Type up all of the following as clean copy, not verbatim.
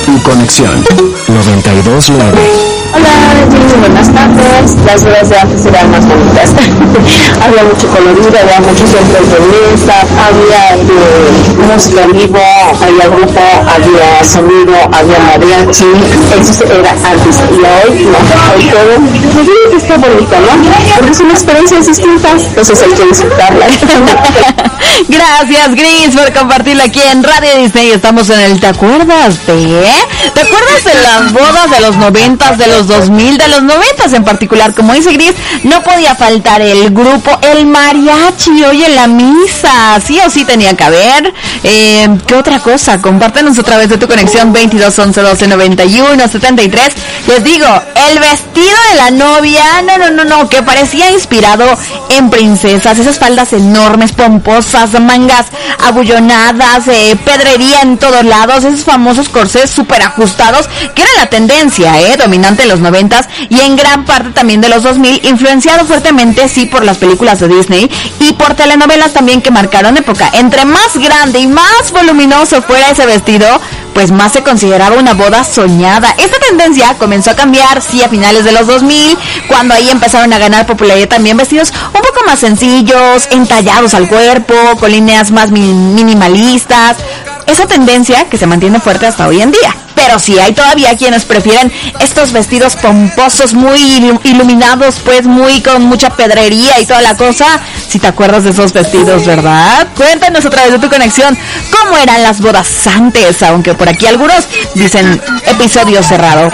Tu conexión 92.9. Hola, muy buenas tardes. Las bodas de antes eran más bonitas. Había mucho colorido, había muchos centros de mesa, había música en vivo, había grupo, había sonido, había mariachi. Eso era antes. Y hoy no, hoy todo. Yo digo que está bonito, ¿no? Porque son experiencias distintas, entonces hay que disfrutarla. Gracias, Gris, por compartirlo aquí en Radio Disney. Estamos en el ¿Te acuerdas de? ¿Te acuerdas de las bodas de los 90s, de los 2000, de los 90s en particular? Como dice Gris, no podía faltar el grupo, el mariachi, hoy en la misa. Sí o sí tenía que haber. ¿Qué otra cosa? Compártenos a través de tu conexión 22 11 12 91 73. Les digo, el vestido de la novia, no, que parecía inspirado en princesas. Esas faldas enormes, pomposas, mangas abullonadas, pedrería en todos lados, esos famosos corsés súper ajustados, que era la tendencia, dominante en los 90s y en gran parte también de los 2000, influenciado fuertemente, sí, por las películas de Disney y por telenovelas también que marcaron época. Entre más grande y más voluminoso fuera ese vestido, pues más se consideraba una boda soñada. Esta tendencia comenzó a cambiar, sí, a finales de los 2000, cuando ahí empezaron a ganar popularidad también vestidos un poco más sencillos, entallados al cuerpo, con líneas más minimalistas. Esa tendencia que se mantiene fuerte hasta hoy en día. Pero sí hay todavía quienes prefieren estos vestidos pomposos, muy iluminados, pues muy con mucha pedrería y toda la cosa. Si te acuerdas de esos vestidos, ¿verdad? Cuéntanos a través de tu conexión cómo eran las bodas antes, aunque por aquí algunos dicen episodio cerrado.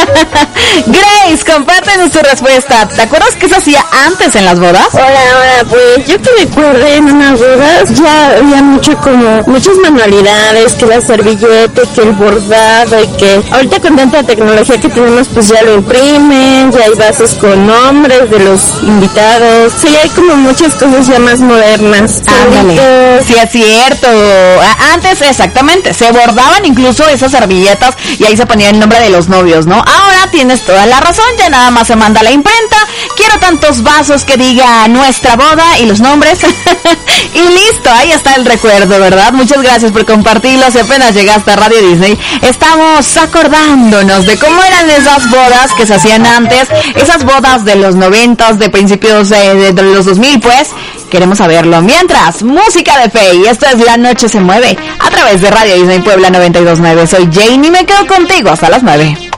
Grace, compártenos tu respuesta. ¿Te acuerdas qué se hacía antes en las bodas? Hola, pues yo que recuerdo en unas bodas ya había muchas manualidades, que la servilleta, que el bordado, y que ahorita con tanta tecnología que tenemos, pues ya lo imprimen, ya hay vasos con nombres de los invitados, sí, hay como muchas cosas ya más modernas. Ándale, sí es cierto. Antes, exactamente, se bordaban incluso esas servilletas y ahí se ponía el nombre de los novios, ¿no? Ahora tienes toda la razón, ya nada más se manda la imprenta, quiero tantos vasos que diga nuestra boda y los nombres y listo, ahí está el recuerdo, ¿verdad? Muchas gracias por compartirlo. Si apenas llegaste a Radio Disney, estamos acordándonos de cómo eran esas bodas que se hacían antes, esas bodas de los 90s, de principios de los 2000, pues queremos saberlo. Mientras, música de fe, y esto es La Noche se Mueve a través de Radio Disney Puebla 92.9. Soy Jane y me quedo contigo hasta las 9.